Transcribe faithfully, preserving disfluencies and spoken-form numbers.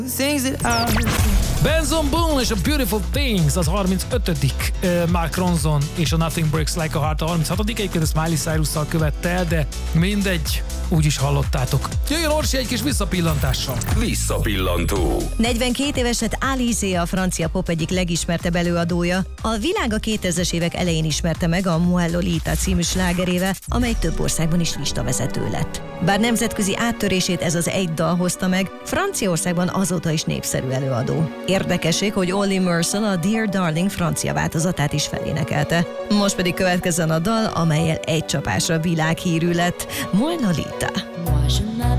Benson Boone és a Beautiful Things az harmincötödik Uh, Mark Ronson és a Nothing Breaks Like a Heart a harminchatodik Egyébként ezt Miley Cyrus-szal követte el, de mindegy, úgy is hallottátok. Jöjjön Orsi egy kis visszapillantással. Visszapillantó. negyvenkét éveset Alizé a francia pop egyik legismertebb előadója. A világ a kétezres évek elején ismerte meg a Moi Lolita című slágerével, amely több országban is listavezető lett. Bár nemzetközi áttörését ez az egy dal hozta meg, Franciaországban azóta is népszerű előadó. Érdekesség, hogy Olly Mercer a Dear Darling francia változatát is felénekelte. Most pedig következzen a dal, amellyel egy csapásra világhírű lett, Moi Lolita.